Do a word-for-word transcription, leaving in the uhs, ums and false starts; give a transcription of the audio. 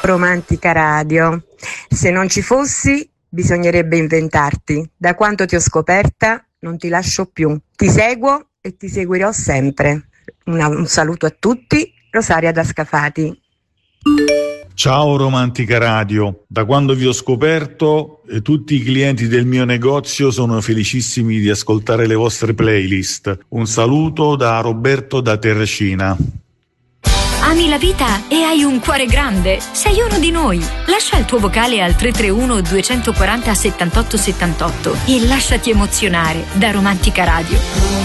Romantica Radio. Se non ci fossi, bisognerebbe inventarti. Da quando ti ho scoperta, non ti lascio più. Ti seguo e ti seguirò sempre. Una, un saluto a tutti, Rosaria da Scafati. Ciao Romantica Radio, da quando vi ho scoperto eh, tutti i clienti del mio negozio sono felicissimi di ascoltare le vostre playlist. Un saluto da Roberto da Terracina. Ami la vita e hai un cuore grande? Sei uno di noi. Lascia il tuo vocale al tre tre uno due quattro zero settantotto settantotto e lasciati emozionare da Romantica Radio.